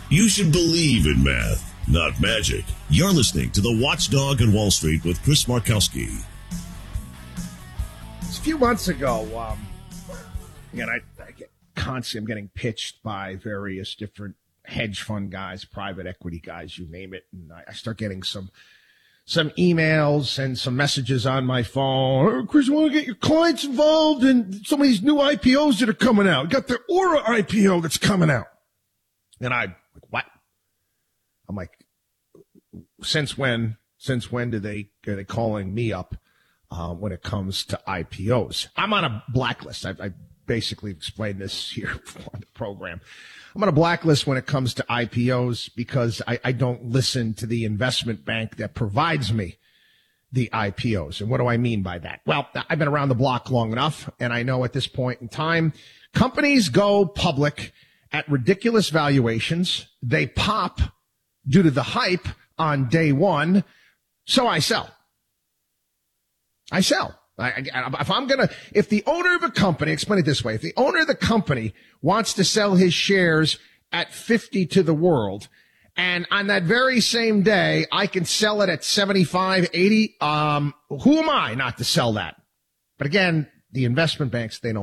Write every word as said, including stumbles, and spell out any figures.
You should believe in math, not magic. You're listening to The Watchdog on Wall Street with Chris Markowski. A few months ago, um, again, I, I get constantly I'm getting pitched by various different hedge fund guys, private equity guys, you name it, and I, I start getting some some emails and some messages on my phone. Oh, Chris, you want to get your clients involved in some of these new I P Os that are coming out? You got the Aura I P O that's coming out. And I, like, what? I'm like, since when? Since when do they are they calling me up uh, when it comes to I P Os? I'm on a blacklist. I, I basically explained this here on the program. I'm on a blacklist when it comes to I P Os because I, I don't listen to the investment bank that provides me the I P Os. And what do I mean by that? Well, I've been around the block long enough, and I know at this point in time, companies go public at ridiculous valuations. They pop due to the hype on day one. So I sell. I sell. I, I, if I'm going to, if the owner of a company, explain it this way, if the owner of the company wants to sell his shares at fifty to the world, and on that very same day, I can sell it at seventy-five, eighty, um, who am I not to sell that? But again, the investment banks, they don't